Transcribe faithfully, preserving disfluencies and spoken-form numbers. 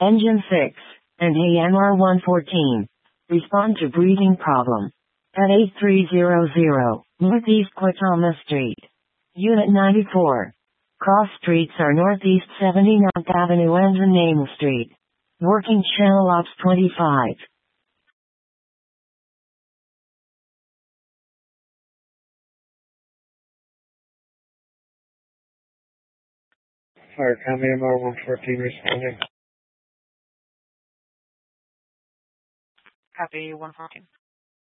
Engine six, and A M R one fourteen. Respond to breathing problem. At eight three zero zero, Northeast Quatama Street. Unit ninety-four. Cross streets are Northeast seventy-ninth Avenue and Name Street. Working channel ops twenty-five. Fire County M R one fourteen responding. Copy one fourteen.